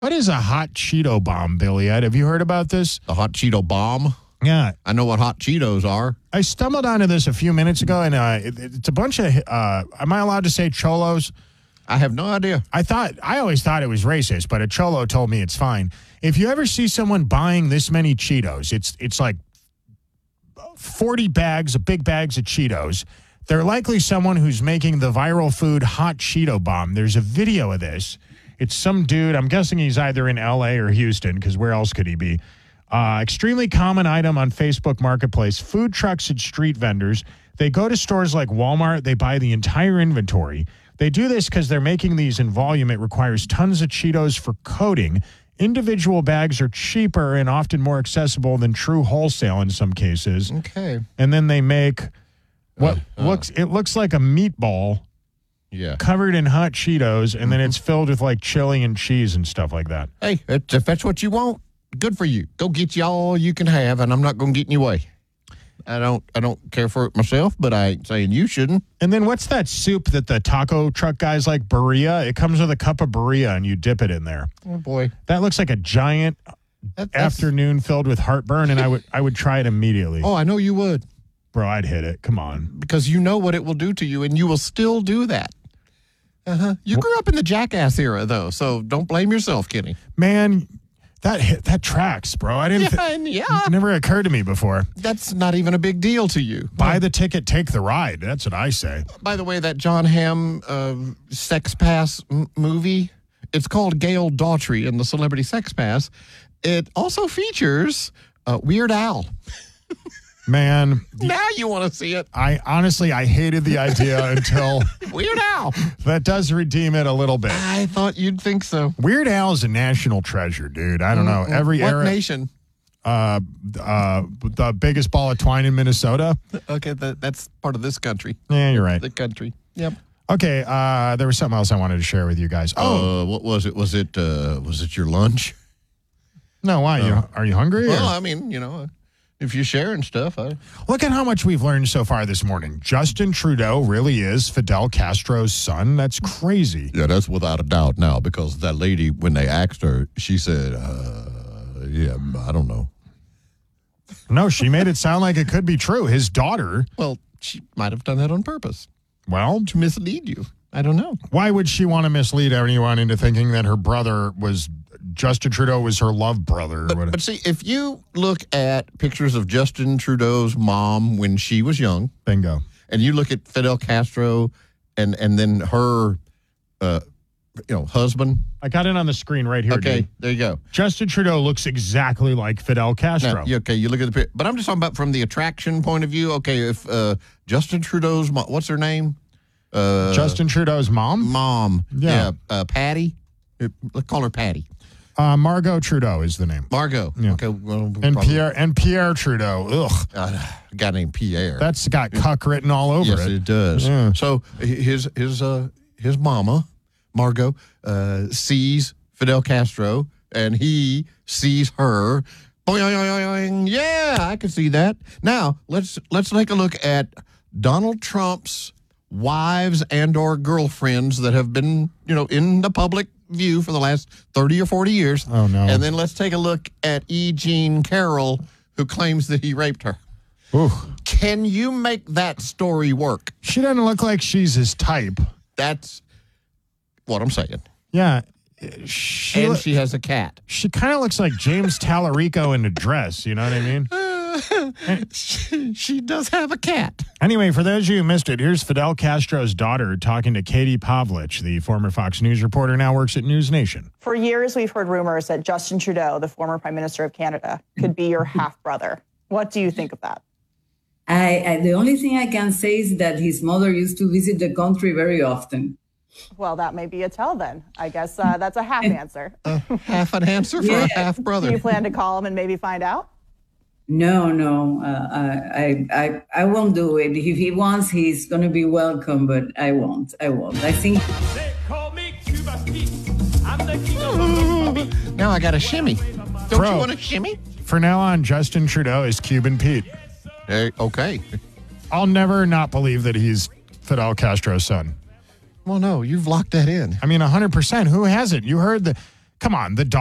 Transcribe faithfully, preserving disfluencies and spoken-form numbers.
What is a hot Cheeto bomb, Billy Ed? Have you heard about this? The hot Cheeto bomb? Yeah. I know what hot Cheetos are. I stumbled onto this a few minutes ago, and uh, it, it's a bunch of, uh, am I allowed to say cholos? I have no idea. I thought, I always thought it was racist, but a cholo told me it's fine. If you ever see someone buying this many Cheetos, it's it's like forty bags of big bags of Cheetos. They're likely someone who's making the viral food hot Cheeto bomb. There's a video of this. It's some dude. I'm guessing he's either in L A or Houston, because where else could he be? Uh, extremely common item on Facebook Marketplace. Food trucks and street vendors. They go to stores like Walmart. They buy the entire inventory. They do this because they're making these in volume. It requires tons of Cheetos for coating. Individual bags are cheaper and often more accessible than true wholesale in some cases. Okay. And then they make what Uh, uh. looks it looks like a meatball Yeah. covered in hot Cheetos, and then it's filled with like chili and cheese and stuff like that. Hey, it's- if that's what you want, good for you. Go get you all you can have, and I'm not going to get in your way. I don't I don't care for it myself, but I ain't saying you shouldn't. And then what's that soup that the taco truck guys like, birria? It comes with a cup of birria, and you dip it in there. Oh, boy. That looks like a giant That, that's- afternoon filled with heartburn, and I would I would try it immediately. Oh, I know you would, Bro, I'd hit it. Come on. because you know what it will do to you, and you will still do that. Uh-huh. You grew up in the jackass era, though, so don't blame yourself, Kenny. Man, that hit, that tracks, bro. I didn't. Yeah, thi- and yeah. It never occurred to me before. That's not even a big deal to you. Buy the ticket, take the ride. That's what I say. By the way, that John Hamm uh, Sex Pass m- movie, it's called Gail Daughtry and the Celebrity Sex Pass. It also features uh, Weird Al. Man, Now you want to see it. I honestly I hated the idea until Weird Al. that does redeem it a little bit. I thought you'd think so. Weird Al is a national treasure, dude. I don't know. Every What era, nation? uh, uh, the biggest ball of twine in Minnesota. Okay, that, that's part of this country. Yeah, you're right. The country. Yep. Okay, uh, there was something else I wanted to share with you guys. Oh, Uh, what was it? Was it uh, was it your lunch? no, why? You, are you hungry? Well, or- I mean, you know, if you're sharing stuff, I, Look at how much we've learned so far this morning. Justin Trudeau really is Fidel Castro's son. That's crazy. yeah, that's without a doubt now, because that lady, when they asked her, she said, uh, yeah, I don't know. No, she made it sound like it could be true. His daughter, Well, she might have done that on purpose well, to mislead you. I don't know. why would she want to mislead anyone into thinking that her brother was Justin Trudeau was her love brother? Or But, whatever? but see, if you look at pictures of Justin Trudeau's mom when she was young, Bingo. and you look at Fidel Castro and, and then her, uh, you know, husband. I got it on the screen right here. Okay, Dude. there you go. Justin Trudeau looks exactly like Fidel Castro. Now, you- okay, you look at the pic, but I'm just talking about from the attraction point of view. Okay, if uh, Justin Trudeau's mom, what's her name? Uh, Justin Trudeau's mom, mom. Yeah. uh, Patty. Uh, Let's call her Patty. uh, Margot Trudeau is the name, Margot. Yeah. Okay, well, and probably- Pierre and Pierre Trudeau. Ugh, uh, a guy named Pierre. that's got cuck written all over yes, it. it does. Yeah. So his his uh his mama, Margot, uh, sees Fidel Castro, and he sees her. Boing, boing, boing, boing. Yeah, I can see that. Now let's let's take a look at Donald Trump's wives and or girlfriends that have been, you know, in the public view for the last thirty or forty years. Oh, no. And then let's take a look at E. Jean Carroll, who claims that he raped her. Ooh. Can you make that story work? She doesn't look like she's his type. That's what I'm saying. Yeah. She, And lo- she has a cat. she kind of looks like James Tallarico in a dress. You know what I mean? she, she does have a cat. Anyway, for those of you who missed it, here's Fidel Castro's daughter talking to Katie Pavlich, the former Fox News reporter, now works at News Nation. For years, we've heard rumors that Justin Trudeau, the former Prime Minister of Canada, could be your half-brother. What do you think of that? I, I the only thing I can say is that his mother used to visit the country very often. Well, that may be a tell then. I guess uh, that's a half answer. Uh, half an answer for Yeah. a half Do you brother. plan to call him and maybe find out? No, no, uh, I, I, I won't do it. If he wants, he's going to be welcome, but I won't. I won't. I think. They call me Cuba Pete. I'm the king of the Now I got a shimmy. Don't Bro. you want a shimmy? For now on, Justin Trudeau is Cuban Pete. Hey, okay. I'll never not believe that he's Fidel Castro's son. Well, no, you've locked that in. I mean, one hundred percent. Who hasn't? You heard the come on, the dog.